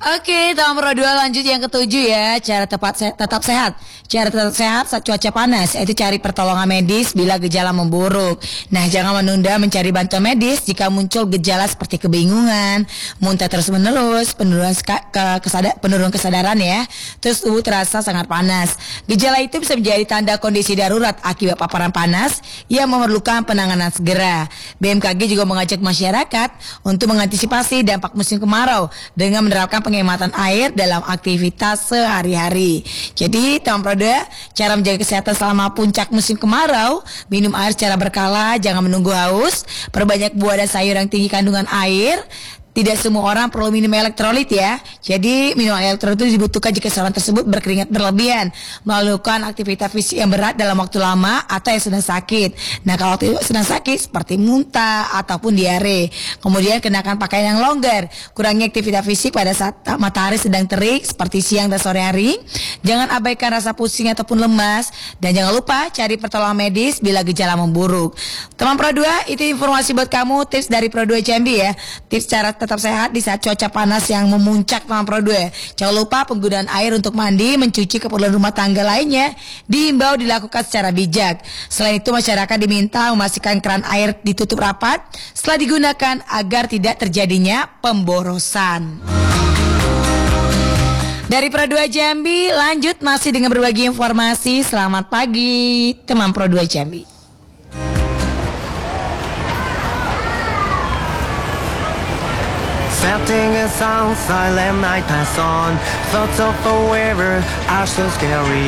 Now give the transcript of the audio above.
Oke, tahap Pro 2 lanjut yang ketujuh ya. Cara tetap sehat. Cara tetap sehat saat cuaca panas, yaitu cari pertolongan medis bila gejala memburuk. Nah, jangan menunda mencari bantuan medis jika muncul gejala seperti kebingungan, muntah terus-menerus, penurunan kesadaran ya. Terus tubuh terasa sangat panas. Gejala itu bisa menjadi tanda kondisi darurat akibat paparan panas yang memerlukan penanganan segera. BMKG juga mengajak masyarakat untuk mengantisipasi dampak musim kemarau dengan menerapkan penghematan air dalam aktivitas sehari-hari. Jadi, teman Pro 2, cara menjaga kesehatan selama puncak musim kemarau, minum air secara berkala, jangan menunggu haus, perbanyak buah dan sayur yang tinggi kandungan air. Tidak semua orang perlu minum elektrolit ya. Jadi minum elektrolit itu dibutuhkan jika seorang tersebut berkeringat berlebihan, melakukan aktivitas fisik yang berat dalam waktu lama, atau yang sedang sakit. Nah, kalau sedang sakit seperti muntah ataupun diare. Kemudian kenakan pakaian yang longgar. Kurangi aktivitas fisik pada saat matahari sedang terik seperti siang dan sore hari. Jangan abaikan rasa pusing ataupun lemas, dan jangan lupa cari pertolongan medis bila gejala memburuk. Teman Pro 2, itu informasi buat kamu, tips dari Pro 2 Jambi ya. Tips cara tetap sehat di saat cuaca panas yang memuncak, teman Pro 2. Jangan lupa penggunaan air untuk mandi, mencuci, keperluan rumah tangga lainnya diimbau dilakukan secara bijak. Selain itu, masyarakat diminta memastikan keran air ditutup rapat setelah digunakan agar tidak terjadinya pemborosan. Dari Pro 2 Jambi, lanjut masih dengan berbagi informasi. Selamat pagi, teman Pro 2 Jambi. Setting a sound, silent night pass on. Thoughts of a wearer are so scary.